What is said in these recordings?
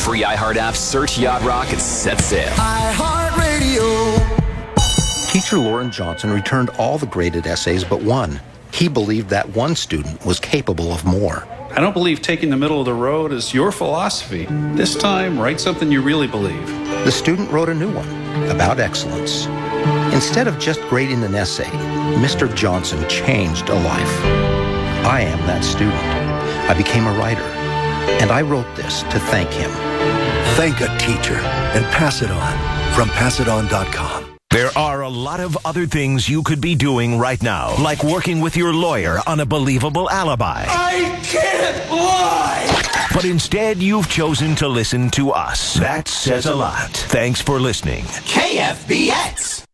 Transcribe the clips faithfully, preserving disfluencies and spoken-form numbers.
free iHeart app, search Yacht Rock, and set sail. iHeartRadio. Teacher Lauren Johnson returned all the graded essays but one. He believed that one student was capable of more. I don't believe taking the middle of the road is your philosophy. This time, write something you really believe. The student wrote a new one about excellence. Instead of just grading an essay, Mister Johnson changed a life. I am that student. I became a writer, and I wrote this to thank him. Thank a teacher and pass it on from pass it on dot com. There are a lot of other things you could be doing right now, like working with your lawyer on a believable alibi. I can't lie! But instead, you've chosen to listen to us. That says a lot. Thanks for listening. K F B X.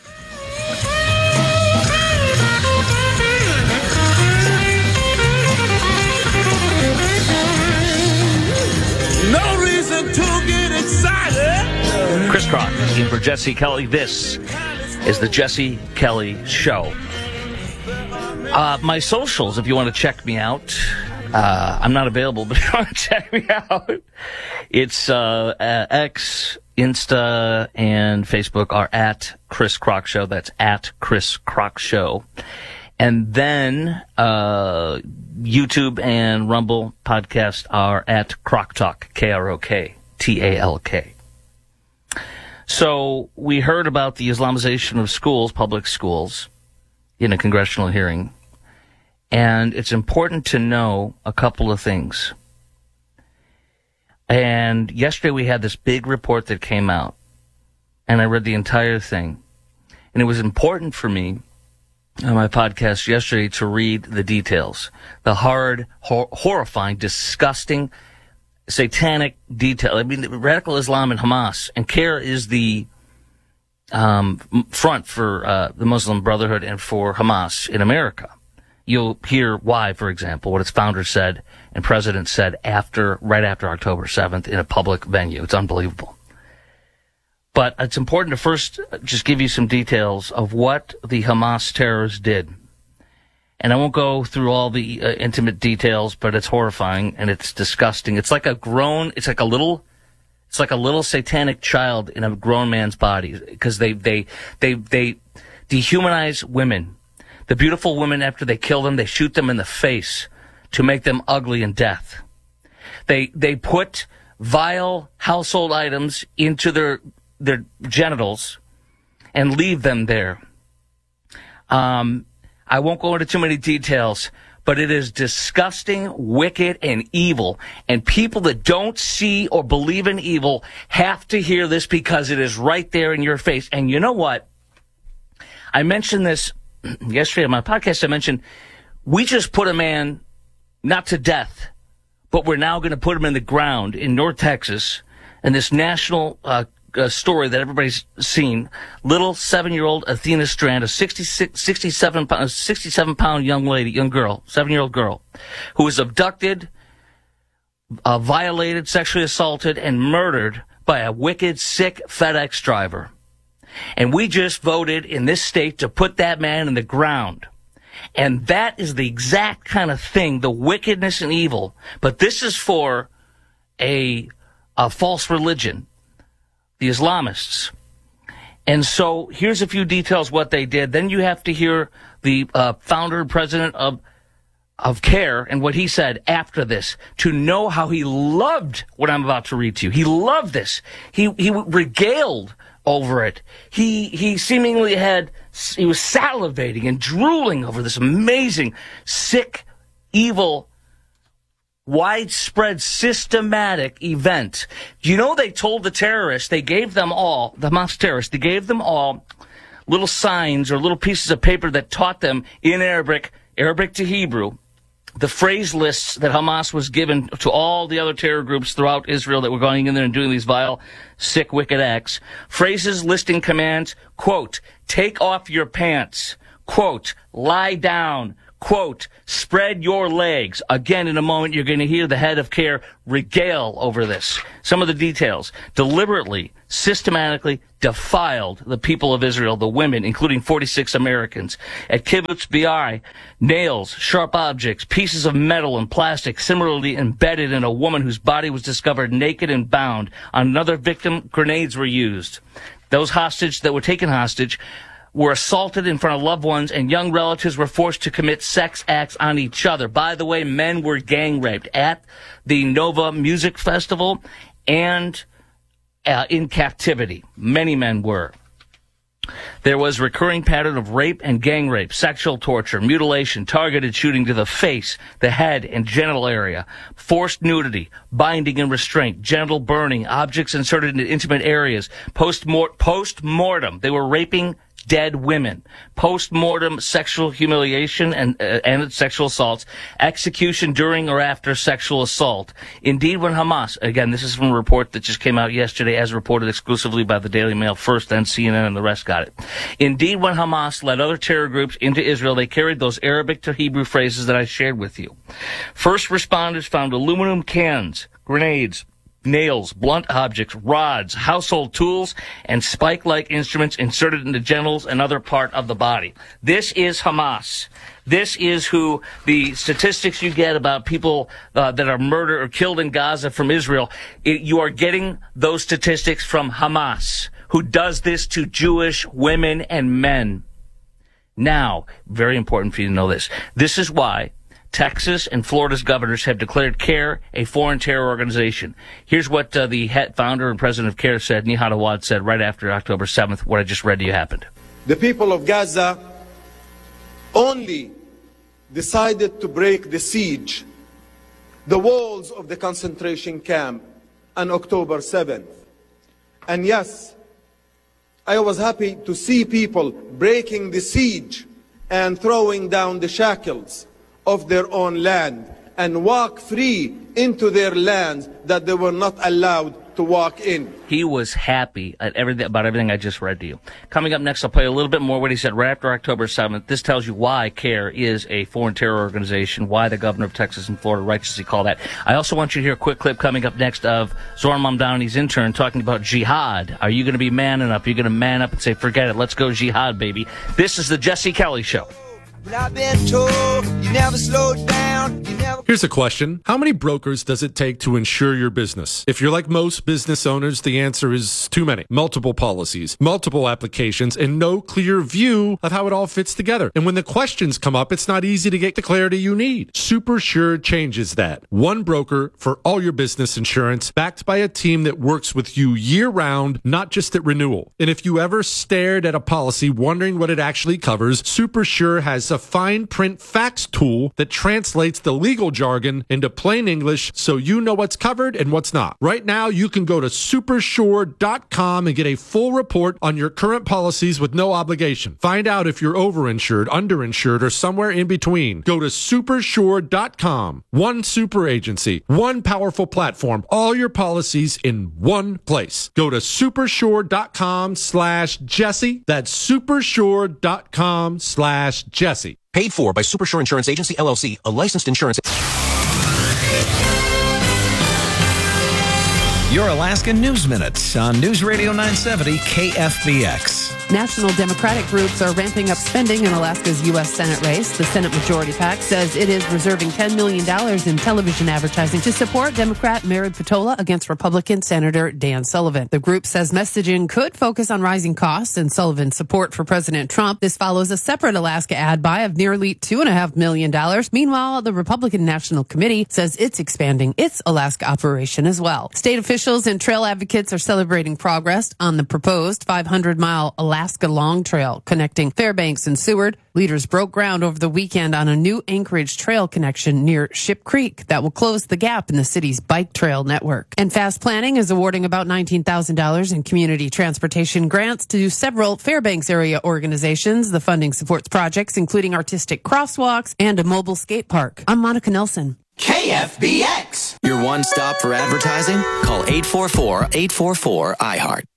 No reason to get excited. Chris Crock in for Jesse Kelly. This is the Jesse Kelly Show. Uh, my socials, if you want to check me out. Uh, I'm not available, but if you want to check me out, it's uh, uh, X, Insta, and Facebook are at Chris Crock Show. That's at Chris Crock Show. And then uh, YouTube and Rumble podcast are at Crock Talk, K R O K T A L K. So we heard about the Islamization of schools, public schools, in a congressional hearing. And it's important to know a couple of things. And yesterday we had this big report that came out. And I read the entire thing. And it was important for me on my podcast yesterday to read the details. The hard, hor- horrifying, disgusting, satanic detail. I mean, radical Islam and Hamas, and CARE is the um, front for uh, the Muslim Brotherhood and for Hamas in America. You'll hear why, for example, what its founder said and president said after, right after October seventh in a public venue. It's unbelievable. But it's important to first just give you some details of what the Hamas terrorists did. And I won't go through all the uh, intimate details, but it's horrifying and it's disgusting. It's like a grown, it's like a little, it's like a little satanic child in a grown man's body, because they, they, they, they dehumanize women. The beautiful women, after they kill them, they shoot them in the face to make them ugly in death. They, they put vile household items into their, their genitals and leave them there. Um, I won't go into too many details, but it is disgusting, wicked, and evil. And people that don't see or believe in evil have to hear this, because it is right there in your face. And you know what? I mentioned this yesterday on my podcast. I mentioned we just put a man not to death, but we're now going to put him in the ground in North Texas. And this national uh A story that everybody's seen. Little seven-year-old Athena Strand, a sixty-six, sixty-seven, sixty-seven pound young lady, young girl, seven-year-old girl, who was abducted, uh, violated, sexually assaulted, and murdered by a wicked, sick FedEx driver. And we just voted in this state to put that man in the ground. And that is the exact kind of thing, the wickedness and evil. But this is for a, a false religion. The Islamists. And so here's a few details what they did. Then you have to hear the uh, founder and president of of CARE and what he said after this, to know how he loved what I'm about to read to you. He loved this. He he regaled over it. He he seemingly had he was salivating and drooling over this amazing, sick, evil, widespread, systematic event. You know, they told the terrorists, they gave them all, the Hamas terrorists, they gave them all little signs or little pieces of paper that taught them in Arabic, Arabic to Hebrew, the phrase lists that Hamas was given to all the other terror groups throughout Israel that were going in there and doing these vile, sick, wicked acts. Phrases listing commands, quote, take off your pants, quote, lie down, quote, spread your legs. Again, in a moment, you're going to hear the head of CARE regale over this. Some of the details. Deliberately, systematically defiled the people of Israel, the women, including forty-six Americans. At Kibbutz Be'ai, nails, sharp objects, pieces of metal and plastic similarly embedded in a woman whose body was discovered naked and bound. On another victim, grenades were used. Those hostage that were taken hostage were assaulted in front of loved ones, and young relatives were forced to commit sex acts on each other. By the way, men were gang raped at the Nova Music Festival and uh, in captivity. Many men were. There was a recurring pattern of rape and gang rape, sexual torture, mutilation, targeted shooting to the face, the head, and genital area, forced nudity, binding and restraint, genital burning, objects inserted into intimate areas, post-mort- post-mortem. They were raping dead women, post-mortem sexual humiliation and, uh, and sexual assaults, execution during or after sexual assault. Indeed, when Hamas, again, this is from a report that just came out yesterday as reported exclusively by the Daily Mail first, then C N N and the rest got it. Indeed, when Hamas led other terror groups into Israel, they carried those Arabic to Hebrew phrases that I shared with you. First responders found aluminum cans, grenades, nails, blunt objects, rods, household tools, and spike-like instruments inserted into genitals and other part of the body. This is Hamas. This is who the statistics you get about people uh, that are murdered or killed in Gaza from Israel. It, you are getting those statistics from Hamas, who does this to Jewish women and men. Now, very important for you to know this. This is why Texas and Florida's governors have declared CARE a foreign terror organization. Here's what uh, the head founder and president of CARE said, Nihad Awad said right after October seventh, what I just read to you happened. The people of Gaza only decided to break the siege, the walls of the concentration camp on October seventh. And yes, I was happy to see people breaking the siege and throwing down the shackles of their own land and walk free into their lands that they were not allowed to walk in. He was happy at everything about everything I just read to you. Coming up next, I'll play a little bit more what he said right after October seventh. This tells you why CARE is a foreign terror organization, why the governor of Texas and Florida righteously call that. I also want you to hear a quick clip coming up next of Zohran Mamdani's intern talking about jihad. Are you going to be man enough? Are you going to man up and say, forget it, let's go jihad, baby? This is the Jesse Kelly Show. But I've been told you never slowed down. You never... Here's a question. How many brokers does it take to insure your business? If you're like most business owners, the answer is too many. Multiple policies, multiple applications, and no clear view of how it all fits together. And when the questions come up, it's not easy to get the clarity you need. SuperSure changes that. One broker for all your business insurance, backed by a team that works with you year-round, not just at renewal. And if you ever stared at a policy wondering what it actually covers, SuperSure has a fine print fax tool that translates the legal jargon into plain English so you know what's covered and what's not. Right now, you can go to supersure dot com and get a full report on your current policies with no obligation. Find out if you're overinsured, underinsured, or somewhere in between. Go to supersure dot com. One super agency, one powerful platform, all your policies in one place. Go to supersure dot com slash Jesse. That's supersure dot com slash Jesse. Paid for by SuperSure Insurance Agency, L L C, a licensed insurance... Your Alaska News Minute on News Radio nine seventy K F B X. National Democratic groups are ramping up spending in Alaska's U S Senate race. The Senate Majority PAC says it is reserving ten million dollars in television advertising to support Democrat Merid Patola against Republican Senator Dan Sullivan. The group says messaging could focus on rising costs and Sullivan's support for President Trump. This follows a separate Alaska ad buy of nearly two point five million dollars. Meanwhile, the Republican National Committee says it's expanding its Alaska operation as well. State officials and trail advocates are celebrating progress on the proposed five hundred mile Alaska Long Trail connecting Fairbanks and Seward. Leaders broke ground over the weekend on a new Anchorage trail connection near Ship Creek that will close the gap in the city's bike trail network. And Fast Planning is awarding about nineteen thousand dollars in community transportation grants to several Fairbanks area organizations. The funding supports projects including artistic crosswalks and a mobile skate park. I'm Monica Nelson. K F B X. Your one stop for advertising? Call eight four four, eight four four, I heart.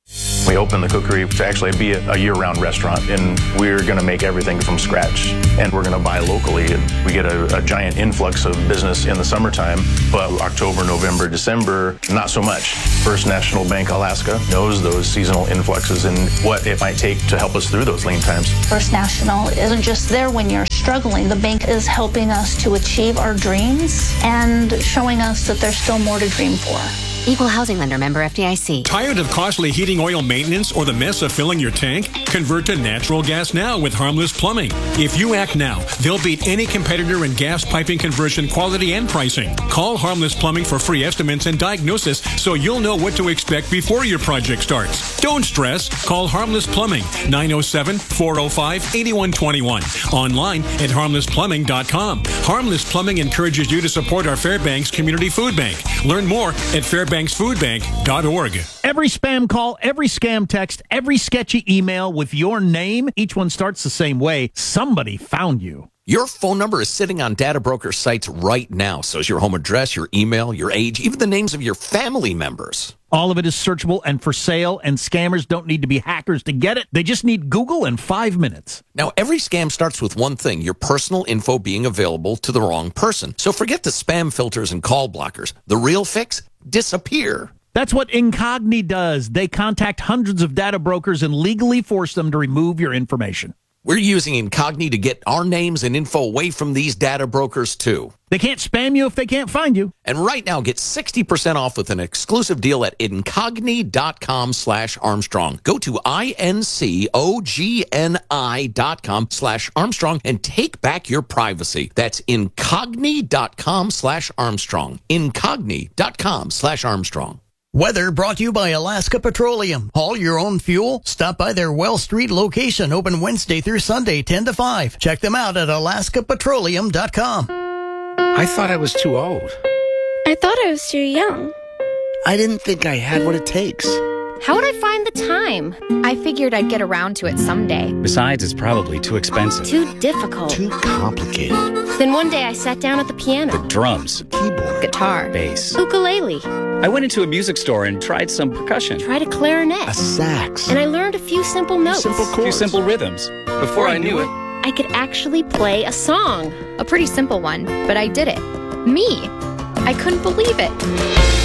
We opened the cookery to actually be a, a year-round restaurant, and we're going to make everything from scratch. And we're going to buy locally. And we get a, a giant influx of business in the summertime, but October, November, December, not so much. First National Bank Alaska knows those seasonal influxes and what it might take to help us through those lean times. First National isn't just there when you're struggling. The bank is helping us to achieve our dreams and showing us that there's still more to dream for. Equal housing lender, member F D I C. Tired of costly heating oil maintenance or the mess of filling your tank? Convert to natural gas now with Harmless Plumbing. If you act now, they'll beat any competitor in gas piping conversion quality and pricing. Call Harmless Plumbing for free estimates and diagnosis so you'll know what to expect before your project starts. Don't stress. Call Harmless Plumbing, nine oh seven, four oh five, eight one two one. Online at harmless plumbing dot com. Harmless Plumbing encourages you to support our Fairbanks Community Food Bank. Learn more at fairbanks food bank dot org. Every spam call, every scam text, every sketchy email with your name, each one starts the same way. Somebody found you. Your phone number is sitting on data broker sites right now. So is your home address, your email, your age, even the names of your family members. All of it is searchable and for sale, and scammers don't need to be hackers to get it. They just need Google and five minutes. Now, every scam starts with one thing, your personal info being available to the wrong person. So forget the spam filters and call blockers. The real fix? Disappear. That's what Incogni does. They contact hundreds of data brokers and legally force them to remove your information. We're using Incogni to get our names and info away from these data brokers, too. They can't spam you if they can't find you. And right now, get sixty percent off with an exclusive deal at Incogni.com slash Armstrong. Go to I-N-C-O-G-N-I dot com slash Armstrong and take back your privacy. That's Incogni.com slash Armstrong. Incogni.com slash Armstrong. Weather brought to you by Alaska Petroleum. Haul your own fuel? Stop by their Well Street location, open Wednesday through Sunday, ten to five. Check them out at alaska petroleum dot com. I thought I was too old. I thought I was too young. I didn't think I had what it takes. How would I find the time? I figured I'd get around to it someday. Besides, it's probably too expensive. Too difficult. Too complicated. Then one day I sat down at the piano. The drums. Keyboard. Guitar. Bass. Ukulele. I went into a music store and tried some percussion. Tried a clarinet. A sax. And I learned a few simple notes. Simple chords. A few simple rhythms. Before I knew it, I could actually play a song. A pretty simple one, but I did it. Me. I couldn't believe it.